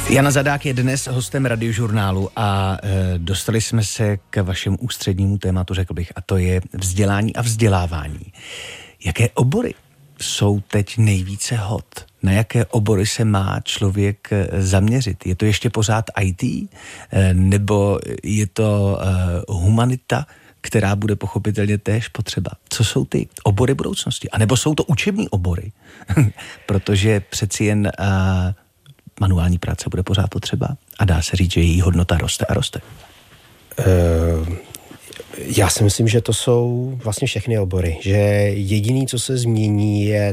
Jana Zadák je dnes hostem Radiožurnálu a dostali jsme se k vašemu ústřednímu tématu, řekl bych, a to je vzdělání a vzdělávání. Jaké obory jsou teď nejvíce hot? Na jaké obory se má člověk zaměřit? Je to ještě pořád IT? Nebo je to humanita, která bude pochopitelně též potřeba? Co jsou ty obory budoucnosti? A nebo jsou to učební obory? Protože přeci jen manuální práce bude pořád potřeba a dá se říct, že její hodnota roste a roste. Já si myslím, že to jsou vlastně všechny obory. Že jediný, co se změní, je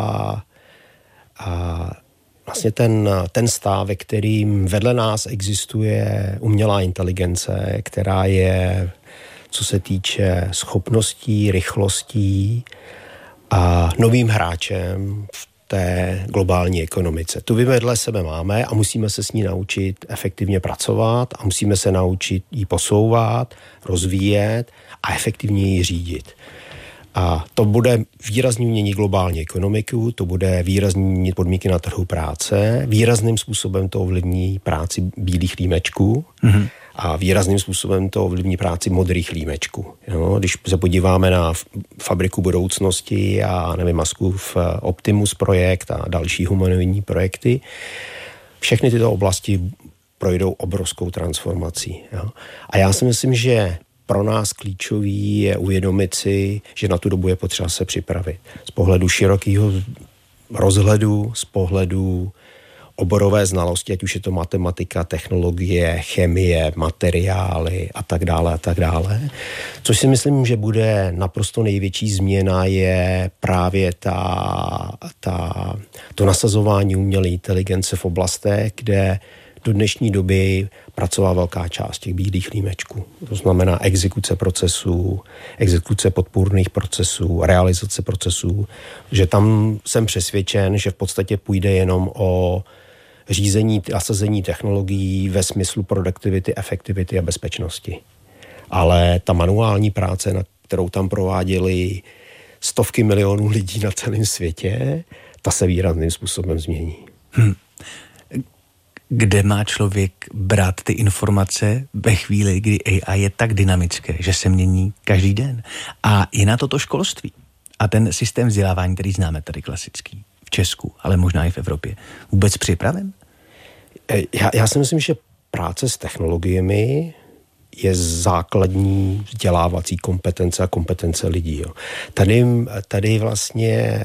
vlastně ten stav, ve kterým vedle nás existuje umělá inteligence, která je, co se týče schopností, rychlostí a novým hráčem v té globální ekonomice. Tu vedle sebe máme a musíme se s ní naučit efektivně pracovat a musíme se naučit ji posouvat, rozvíjet a efektivně ji řídit. A to bude výrazně měnit globální ekonomiku, to bude výrazně měnit podmínky na trhu práce, výrazným způsobem to ovlivní práci bílých límečků a výrazným způsobem to ovlivní práci modrých límečků. Jo? Když se podíváme na fabriku budoucnosti a nevím, Muskův Optimus projekt a další humanoidní projekty, všechny tyto oblasti projdou obrovskou transformací. Jo? A já si myslím, že pro nás klíčový je uvědomit si, že na tu dobu je potřeba se připravit. Z pohledu širokého rozhledu, z pohledu oborové znalosti, ať už je to matematika, technologie, chemie, materiály a tak dále. Což si myslím, že bude naprosto největší změna, je právě to nasazování umělé inteligence v oblastech, kde do dnešní doby pracovala velká část těch bílých límečků. To znamená exekuce procesů, exekuce podpůrných procesů, realizace procesů, že tam jsem přesvědčen, že v podstatě půjde jenom o řízení a sazení technologií ve smyslu produktivity, efektivity a bezpečnosti. Ale ta manuální práce, na kterou tam prováděli stovky milionů lidí na celém světě, ta se výrazným způsobem změní. Kde má člověk brát ty informace ve chvíli, kdy AI je tak dynamické, že se mění každý den? A je na to školství a ten systém vzdělávání, který známe tady klasický v Česku, ale možná i v Evropě, vůbec připraven? Já si myslím, že práce s technologiemi je základní vzdělávací kompetence a kompetence lidí. Jo. Tady vlastně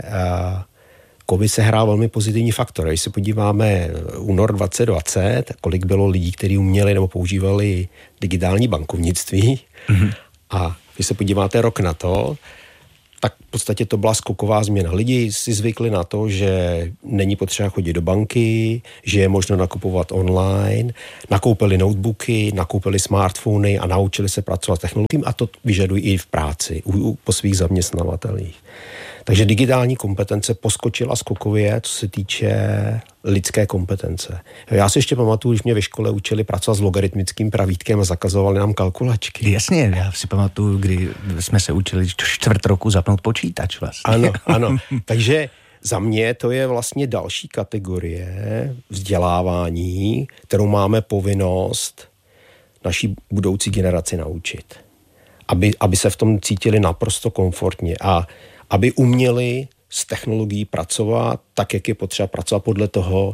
COVID se hrál velmi pozitivní faktor. Když se podíváme únor 2020, kolik bylo lidí, kteří uměli nebo používali digitální bankovnictví, a když se podíváte rok na to, tak v podstatě to byla skoková změna. Lidi si zvykli na to, že není potřeba chodit do banky, že je možno nakupovat online, nakoupili notebooky, nakoupili smartfony a naučili se pracovat s technologií a to vyžadují i v práci, po svých zaměstnavatelích. Takže digitální kompetence poskočila skokově, co se týče lidské kompetence. Já si ještě pamatuju, když mě ve škole učili pracovat s logaritmickým pravítkem a zakazovali nám kalkulačky. Jasně, já si pamatuju, kdy jsme se učili čtvrt roku zapnout počítač vlastně. Ano. Takže za mě to je vlastně další kategorie vzdělávání, kterou máme povinnost naší budoucí generaci naučit. Aby se v tom cítili naprosto komfortně a aby uměli s technologií pracovat tak, jak je potřeba pracovat podle toho,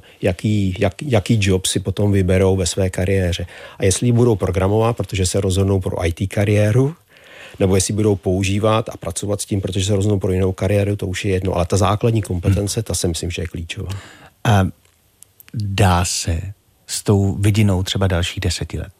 jaký job si potom vyberou ve své kariéře. A jestli budou programovat, protože se rozhodnou pro IT kariéru, nebo jestli budou používat a pracovat s tím, protože se rozhodnou pro jinou kariéru, to už je jedno. Ale ta základní kompetence, ta si myslím, že je klíčová. A dá se s tou vidinou třeba dalších 10 let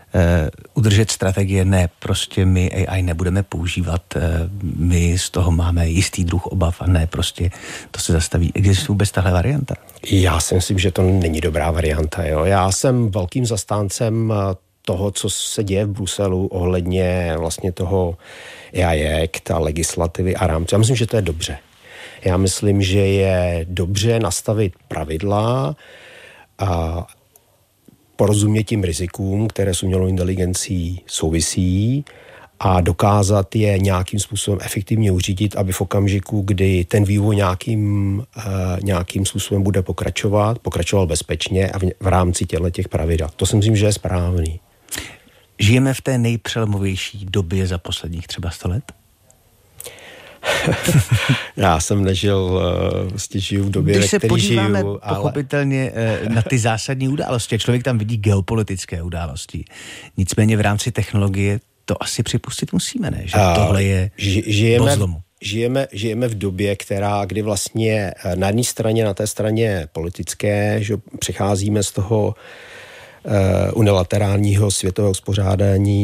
udržet strategie, ne, prostě my AI nebudeme používat, my z toho máme jistý druh obav a ne, prostě to se zastaví. Existuje vůbec tahle varianta? Já si myslím, že to není dobrá varianta. Jo. Já jsem velkým zastáncem toho, co se děje v Bruselu ohledně vlastně toho AI Act a legislativy a rámce. Já myslím, že to je dobře. Já myslím, že je dobře nastavit pravidla a porozumět tím rizikům, které s umělou inteligencí souvisí a dokázat je nějakým způsobem efektivně uřídit, aby v okamžiku, kdy ten vývoj nějakým způsobem bude pokračoval bezpečně a v rámci těch pravidel. To si myslím, že je správný. Žijeme v té nejpřelomovější době za posledních třeba 100 let? Já jsem nežil, žiju v době, když se podíváme žiju, pochopitelně na ty zásadní události, člověk tam vidí geopolitické události. Nicméně v rámci technologie to asi připustit musíme, ne? Že tohle je bod zlomu. Žijeme v době, kdy vlastně na jedné straně, na té straně politické, že přecházíme z toho unilaterálního světového uspořádání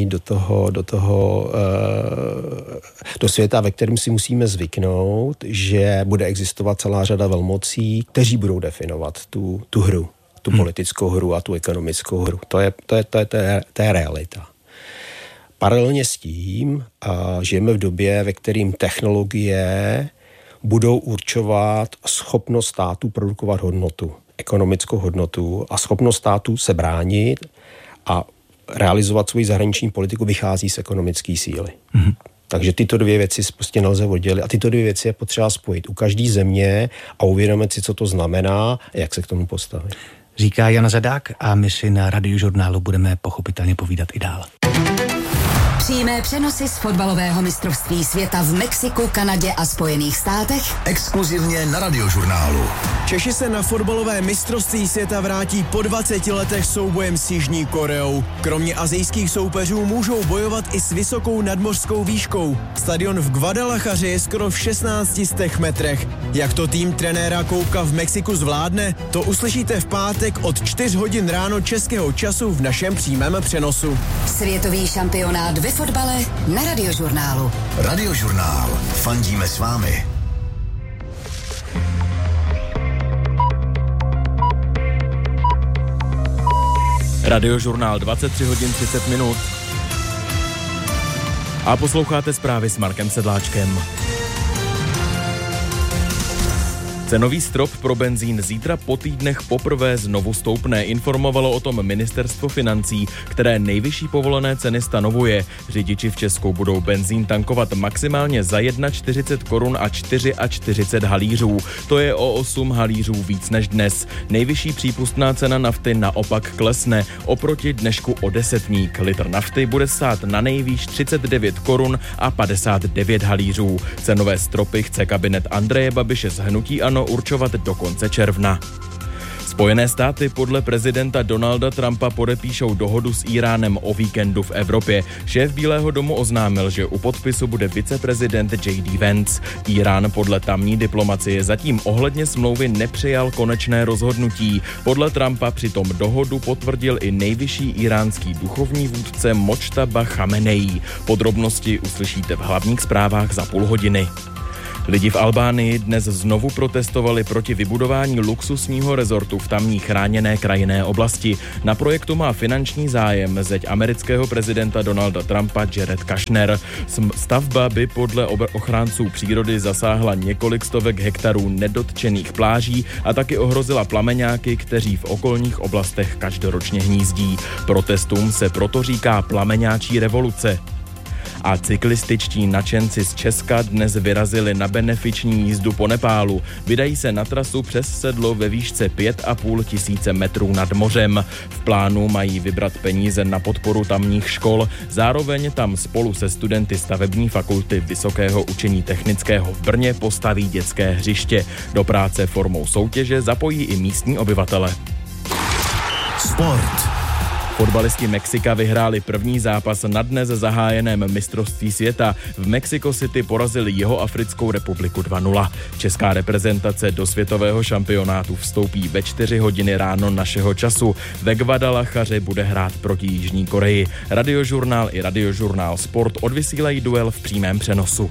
do světa, ve kterém si musíme zvyknout, že bude existovat celá řada velmocí, kteří budou definovat tu hru, tu politickou hru a tu ekonomickou hru. To je realita. Paralelně s tím žijeme v době, ve kterým technologie budou určovat schopnost států produkovat hodnotu, ekonomickou hodnotu a schopnost států se bránit a realizovat svoji zahraniční politiku vychází z ekonomické síly. Mm-hmm. Takže tyto dvě věci prostě nelze oddělit a tyto dvě věci je potřeba spojit u každé země a uvědomit si, co to znamená a jak se k tomu postavit. Říká Jan Zadák a my si na Radiožurnálu budeme pochopitelně povídat i dál. Přímé přenosy z fotbalového mistrovství světa v Mexiku, Kanadě a Spojených státech. Exkluzivně na Radiožurnálu. Češi se na fotbalové mistrovství světa vrátí po 20 letech soubojem s Jižní Koreou. Kromě asijských soupeřů můžou bojovat i s vysokou nadmořskou výškou. Stadion v Guadalajaře je skoro v 1600 metrech. Jak to tým trenéra Koupka v Mexiku zvládne, to uslyšíte v pátek od 4 hodin ráno českého času v našem přímém přenosu. Světový šampionát ve fotbale na Radiožurnálu. Radiožurnál. Fandíme s vámi. Radiožurnál 23 hodin 30 minut. A posloucháte zprávy s Markem Sedláčkem. Cenový strop pro benzín zítra po týdnech poprvé znovu stoupne, informovalo o tom ministerstvo financí, které nejvyšší povolené ceny stanovuje. Řidiči v Česku budou benzín tankovat maximálně za 41 korun a 44 halířů. To je o 8 halířů víc než dnes. Nejvyšší přípustná cena nafty naopak klesne. Oproti dnešku o desetník. Litr nafty bude stát na nejvýš 39 korun a 59 halířů. Cenové stropy chce kabinet Andreje Babiše z hnutí ANO určovat do konce června. Spojené státy podle prezidenta Donalda Trumpa podepíšou dohodu s Íránem o víkendu v Evropě. Šéf Bílého domu oznámil, že u podpisu bude viceprezident J.D. Vance. Írán podle tamní diplomacie zatím ohledně smlouvy nepřijal konečné rozhodnutí. Podle Trumpa přitom dohodu potvrdil i nejvyšší íránský duchovní vůdce Močtaba Chameneí. Podrobnosti uslyšíte v hlavních zprávách za půl hodiny. Lidi v Albánii dnes znovu protestovali proti vybudování luxusního rezortu v tamní chráněné krajinné oblasti. Na projektu má finanční zájem zeď amerického prezidenta Donalda Trumpa Jared Kushner. Stavba by podle ochránců přírody zasáhla několik stovek hektarů nedotčených pláží a taky ohrozila plameňáky, kteří v okolních oblastech každoročně hnízdí. Protestům se proto říká plameňáčí revoluce. A cyklističtí nadšenci z Česka dnes vyrazili na benefiční jízdu po Nepálu. Vydají se na trasu přes sedlo ve výšce 5,5 tisíce metrů nad mořem. V plánu mají vybrat peníze na podporu tamních škol, zároveň tam spolu se studenty stavební fakulty Vysokého učení technického v Brně postaví dětské hřiště. Do práce formou soutěže zapojí i místní obyvatele. Sport. Fotbalisti Mexika vyhráli první zápas na dnes zahájeném mistrovství světa. V Mexico City porazili Jihoafrickou republiku 2-0. Česká reprezentace do světového šampionátu vstoupí ve 4 hodiny ráno našeho času. Ve Guadalajaře bude hrát proti Jižní Koreji. Radiožurnál i Radiožurnál Sport odvysílají duel v přímém přenosu.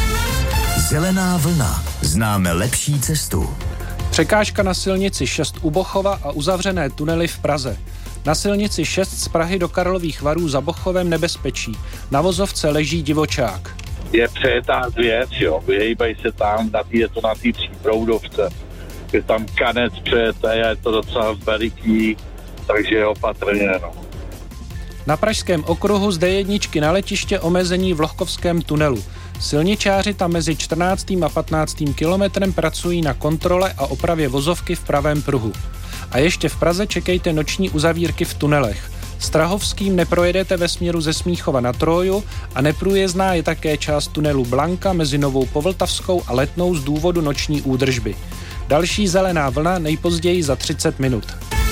Zelená vlna. Známe lepší cestu. Překážka na silnici 6 u Bochova a uzavřené tunely v Praze. Na silnici 6 z Prahy do Karlových Varů za Bochovem nebezpečí. Na vozovce leží divočák. Je přejetá věc, jo. Vyhejbají se tam, je to na té příproudovce. Je tam kanec přejetý a je to docela veliký, takže opatrně, no. Na pražském okruhu z D1 na letiště omezení v Lohkovském tunelu. Silničáři tam mezi 14. a 15. kilometrem pracují na kontrole a opravě vozovky v pravém pruhu. A ještě v Praze čekejte noční uzavírky v tunelech. Strahovským neprojedete ve směru ze Smíchova na Troju a neprůjezdná je také část tunelu Blanka mezi Novou Povltavskou a Letnou z důvodu noční údržby. Další zelená vlna nejpozději za 30 minut.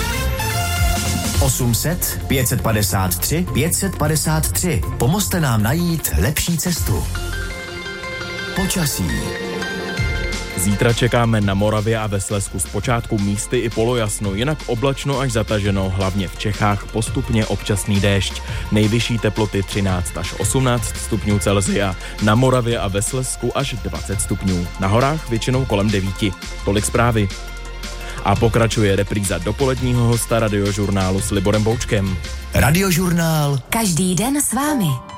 800 553 553. Pomozte nám najít lepší cestu. Počasí. Zítra čekáme na Moravě a ve Slezsku zpočátku místy i polojasno, jinak oblačno až zataženo, hlavně v Čechách postupně občasný déšť. Nejvyšší teploty 13 až 18 stupňů Celsia, na Moravě a ve Slezsku až 20 stupňů. Na horách většinou kolem 9. Tolik zprávy. A pokračuje repríza dopoledního hosta Radiožurnálu s Liborem Boučkem. Radiožurnál. Každý den s vámi.